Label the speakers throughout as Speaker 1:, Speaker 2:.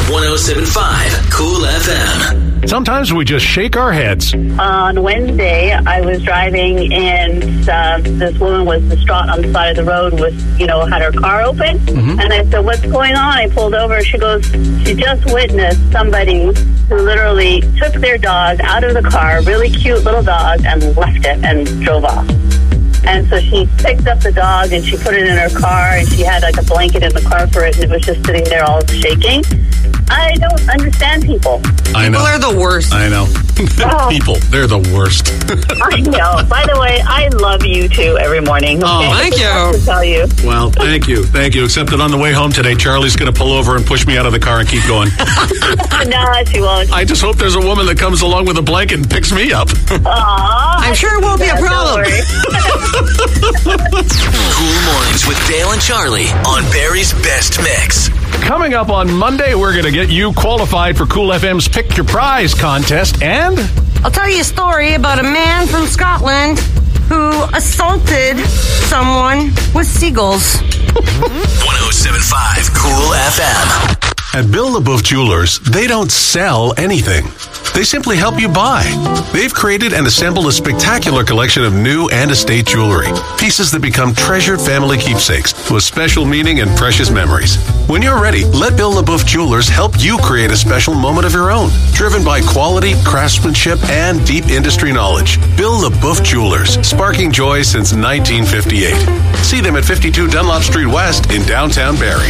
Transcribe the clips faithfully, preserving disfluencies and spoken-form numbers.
Speaker 1: one oh seven point five Cool F M.
Speaker 2: Sometimes we just shake our heads.
Speaker 3: On Wednesday, I was driving and uh, this woman was distraught on the side of the road with, you know, had her car open. Mm-hmm. And I said, what's going on? I pulled over. She goes, she just witnessed somebody who literally took their dog out of the car, really cute little dog, and left it and drove off. And so she picked up the dog and she put it in her car and she had like a blanket in the car for it and it was just sitting there all shaking. I don't understand people.
Speaker 4: I know.
Speaker 5: People are the worst.
Speaker 4: I know.
Speaker 3: Oh.
Speaker 4: People, they're the worst.
Speaker 3: I know. By the way, I love you too every morning. Okay?
Speaker 4: Oh,
Speaker 5: thank you.
Speaker 3: I have to tell you.
Speaker 4: Well, thank you. Thank you. Except that on the way home today, Charlie's going to pull over and push me out of the car and keep going.
Speaker 3: No, she won't.
Speaker 4: I just hope there's a woman that comes along with a blanket and picks me up.
Speaker 3: Aww,
Speaker 5: I'm sure it won't be a problem.
Speaker 1: Cool Mornings with Dale and Charlie on Barry's Best Mix.
Speaker 2: Coming up on Monday, we're going to get you qualified for Cool F M's Pick Your Prize contest. And
Speaker 5: I'll tell you a story about a man from Scotland who assaulted someone with seagulls.
Speaker 1: one oh seven point five Cool F M.
Speaker 4: At Bill LaBeouf Jewelers, they don't sell anything. They simply help you buy. They've created and assembled a spectacular collection of new and estate jewelry. Pieces that become treasured family keepsakes with special meaning and precious memories. When you're ready, let Bill LaBeouf Jewelers help you create a special moment of your own. Driven by quality, craftsmanship, and deep industry knowledge. Bill LaBeouf Jewelers, sparking joy since nineteen fifty-eight. See them at fifty-two Dunlop Street West in downtown Barrie.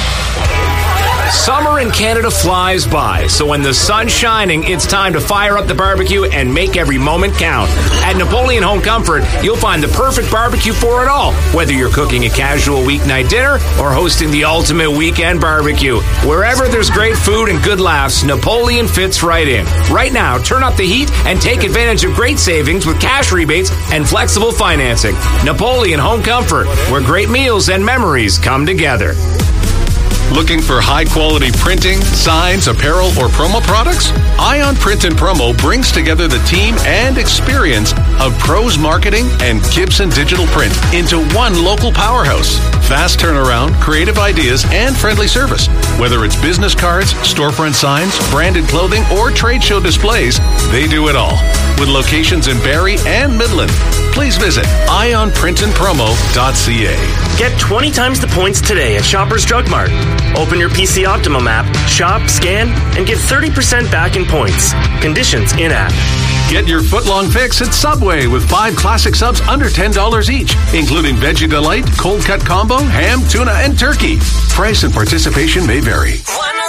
Speaker 6: Summer in Canada flies by, so when the sun's shining, it's time to fire up the barbecue and make every moment count. At Napoleon Home Comfort, you'll find the perfect barbecue for it all, whether you're cooking a casual weeknight dinner or hosting the ultimate weekend barbecue. Wherever there's great food and good laughs, Napoleon fits right in. Right now, turn up the heat and take advantage of great savings with cash rebates and flexible financing. Napoleon Home Comfort, where great meals and memories come together.
Speaker 4: Looking for high-quality printing, signs, apparel, or promo products? Ion Print and Promo brings together the team and experience of Pros Marketing and Gibson Digital Print into one local powerhouse. Fast turnaround, creative ideas, and friendly service. Whether it's business cards, storefront signs, branded clothing, or trade show displays, they do it all. With locations in Barrie and Midland. Please visit ion print and promo dot c a.
Speaker 7: Get twenty times the points today at Shoppers Drug Mart. Open your P C Optimum app, shop, scan, and get thirty percent back in points. Conditions in-app.
Speaker 2: get your footlong fix at Subway with five classic subs under ten dollars each, including Veggie Delight, Cold Cut Combo, ham, tuna, and turkey. Price and participation may vary.